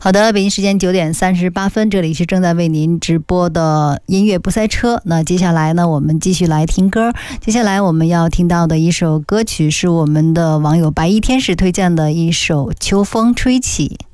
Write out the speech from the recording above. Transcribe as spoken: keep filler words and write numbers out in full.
好的，北京时间九点三十八分，这里是正在为您直播的音乐不塞车。那接下来呢，我们继续来听歌。接下来我们要听到的一首歌曲是我们的网友白衣天使推荐的一首《秋风吹起》。